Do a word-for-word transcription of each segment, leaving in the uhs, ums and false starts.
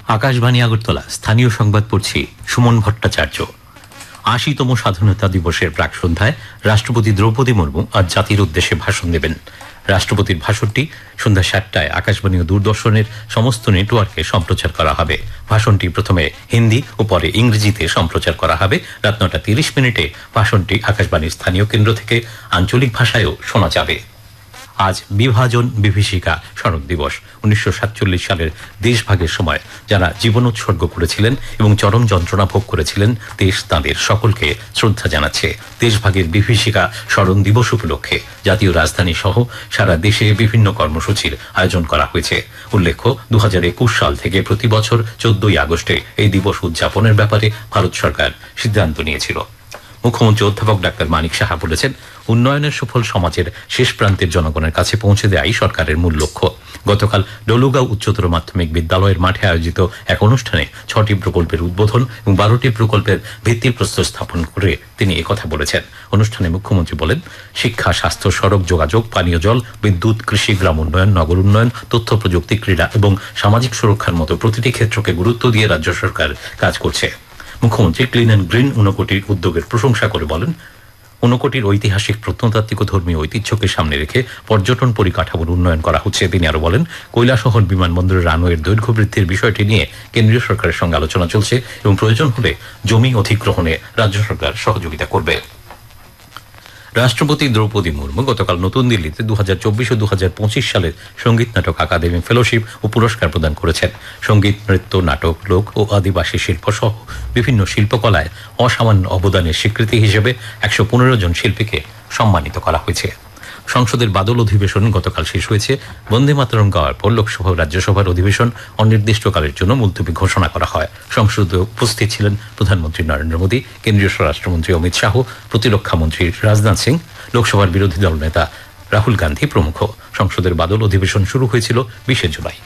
আকাশবাণী আগরতলা, স্থানীয় সংবাদ পড়ছি সুমন ভট্টাচার্য। আশিতম স্বাধীনতা দিবসের প্রাক সন্ধ্যায় রাষ্ট্রপতি দ্রৌপদী মুর্মু আজ জাতির উদ্দেশ্যে ভাষণ দেবেন। রাষ্ট্রপতির ভাষণটি সন্ধ্যা সাতটায় আকাশবাণী ও দূরদর্শনের সমস্ত নেটওয়ার্কে সম্প্রচার করা হবে। ভাষণটি প্রথমে হিন্দি ও পরে ইংরেজিতে সম্প্রচার করা হবে। রাত নটা তিরিশ মিনিটে ভাষণটি আকাশবাণীর স্থানীয় কেন্দ্র থেকে আঞ্চলিক ভাষায়ও শোনা যাবে। আজ বিভাজন বিভীষিকা স্মরণ দিবস। উনিশশো সাতচল্লিশ সালের দেশভাগের সময় যারা জীবন উৎসর্গ করেছিলেন এবং চরম যন্ত্রণা ভোগ করেছিলেন, দেশ তাঁদের সকলকে শ্রদ্ধা জানাচ্ছে। দেশভাগের বিভীষিকা স্মরণ দিবস উপলক্ষে জাতীয় রাজধানী সহ সারা দেশে বিভিন্ন কর্মসূচির আয়োজন করা হয়েছে। উল্লেখ্য, দু হাজার একুশ সাল থেকে প্রতি বছর চোদ্দই আগস্টে এই দিবস উদযাপনের ব্যাপারে ভারত সরকার সিদ্ধান্ত নিয়েছিল। মুখ্যমন্ত্রী অধ্যাপক ডাক্তার মানিক সাহা বলেছেন, উন্নয়নের সুফল সমাজের শেষ প্রান্তের জনগণের কাছে পৌঁছে দেওয়াই সরকারের মূল লক্ষ্য। গতকাল ডলুগাঁও উচ্চতর মাধ্যমিক বিদ্যালয়ের মাঠে আয়োজিত এক অনুষ্ঠানে ছটি প্রকল্পের উদ্বোধন এবং বারোটি প্রকল্পের ভিত্তিপ্রস্তর স্থাপন করে তিনি একথা বলেছেন। অনুষ্ঠানে মুখ্যমন্ত্রী বলেন, শিক্ষা, স্বাস্থ্য, সড়ক যোগাযোগ, পানীয় জল, বিদ্যুৎ, কৃষি, গ্রাম উন্নয়ন, নগর উন্নয়ন, তথ্য প্রযুক্তি, ক্রীড়া এবং সামাজিক সুরক্ষার মতো প্রতিটি ক্ষেত্রকে গুরুত্ব দিয়ে রাজ্য সরকার কাজ করছে। মুখ্যমন্ত্রী ক্লিন অ্যান্ড গ্রিন ঊনকোটির উদ্যোগের প্রশংসা করে বলেন, ঊনকোটির ঐতিহাসিক প্রত্নতাত্ত্বিক ও ধর্মীয় ঐতিহ্যকে সামনে রেখে পর্যটন পরিকাঠামোর উন্নয়ন করা হচ্ছে। তিনি আরো বলেন, কৈলাসহর বিমানবন্দরের রানওয়ের দৈর্ঘ্য বৃদ্ধির বিষয়টি নিয়ে কেন্দ্রীয় সরকারের সঙ্গে আলোচনা চলছে এবং প্রয়োজন হলে জমি অধিগ্রহণে রাজ্য সরকার সহযোগিতা করবে। রাষ্ট্রপতি দ্রৌপদী মুর্মু গতকাল নতুন দিল্লিতে দু হাজার চব্বিশ ও দু হাজার পঁচিশ সালের সঙ্গীত নাটক আকাদেমি ফেলোশিপ ও পুরস্কার প্রদান করেছেন। সঙ্গীত, নৃত্য, নাটক, লোক ও আদিবাসী শিল্প সহ বিভিন্ন শিল্পকলায় অসামান্য অবদানের স্বীকৃতি হিসেবে একশো পনেরো জন শিল্পীকে সম্মানিত করা হয়েছে। সংসদের বাদল অধিবেশন গতকাল শেষ হয়েছে। বন্দে মাতরম গাওয়ার পর লোকসভা ও রাজ্যসভার অধিবেশন অনির্দিষ্টকালের জন্য মুলতবি ঘোষণা করা হয়। সংসদে উপস্থিত ছিলেন প্রধানমন্ত্রী নরেন্দ্র মোদী, কেন্দ্রীয় স্বরাষ্ট্রমন্ত্রী অমিত শাহ, প্রতিরক্ষা মন্ত্রী রাজনাথ সিং, লোকসভার বিরোধী দল নেতা রাহুল গান্ধী প্রমুখ। সংসদের বাদল অধিবেশন শুরু হয়েছিল বিশে জুলাই।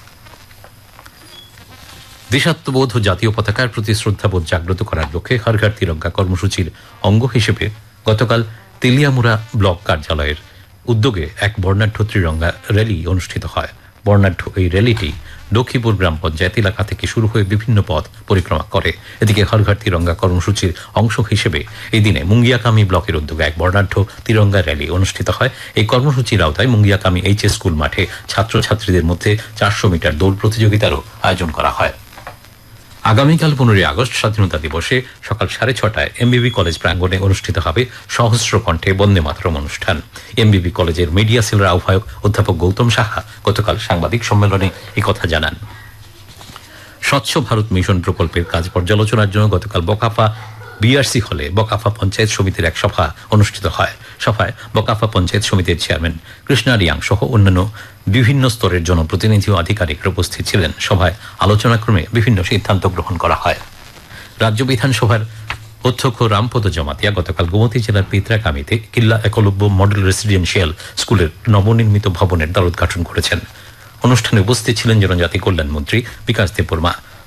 দেশাত্মবোধ ও জাতীয় পতাকার প্রতি শ্রদ্ধাবোধ জাগ্রত করার লক্ষ্যে হর ঘর তিরঙ্গা কর্মসূচির অঙ্গ হিসেবে গতকাল তেলিয়ামুড়া ব্লক কার্যালয়ের উদ্যোগে এক বর্ণাঢ্য ত্রিরঙ্গা র্যালি অনুষ্ঠিত হয়। বর্ণাঢ্য এই র্যালিটি লক্ষ্মীপুর গ্রাম পঞ্চায়েত এলাকা থেকে শুরু হয়ে বিভিন্ন পথ পরিক্রমা করে। এদিকে হর ঘর তিরঙ্গা কর্মসূচির অংশ হিসেবে এই দিনে মুঙ্গিয়াকামি ব্লকের উদ্যোগে এক বর্ণাঢ্য তিরঙ্গা র্যালি অনুষ্ঠিত হয়। এই কর্মসূচির আওতায় মুঙ্গিয়াকামি এইচ এস স্কুল মাঠে ছাত্রছাত্রীদের মধ্যে চারশো মিটার দৌড় প্রতিযোগিতারও আয়োজন করা হয়। আগামীকাল পনেরোই আগস্ট স্বাধীনতা দিবসে সকাল সাড়ে ছটায় এমবিবি কলেজ প্রাঙ্গণে অনুষ্ঠিত হবে সহস্র কণ্ঠে বন্দে মাতরম অনুষ্ঠান। এমবিবি কলেজের মিডিয়া সেলের আহ্বায়ক অধ্যাপক গৌতম সাহা গতকাল সাংবাদিক সম্মেলনে একথা জানান। স্বচ্ছ ভারত মিশন প্রকল্পের কাজ পর্যালোচনার জন্য গতকাল বকাফা বিআরসি হলে বকাফা পঞ্চায়েত সমিতির এক সভা অনুষ্ঠিত হয়। সভায় বকাফা পঞ্চায়েত সমিতির চেয়ারম্যান কৃষ্ণা রিয়াং সহ অন্যান্য বিভিন্ন স্তরের জনপ্রতিনিধি ও আধিকারিকরা উপস্থিত ছিলেন। সভায় আলোচনাক্রমে বিভিন্ন সিদ্ধান্ত গ্রহণ করা হয়। রাজ্য বিধানসভার অধ্যক্ষ রামপদ জমাতিয়া গতকাল গোমতী জেলার পিত্রাকামিতে কিল্লা একলব্য মডেল রেসিডেন্সিয়াল স্কুলের নবনির্মিত ভবনের দ্বার উদ্ঘাটন করেছেন। অনুষ্ঠানে উপস্থিত ছিলেন জনজাতি কল্যাণ মন্ত্রী বিকাশ দেববর্মা।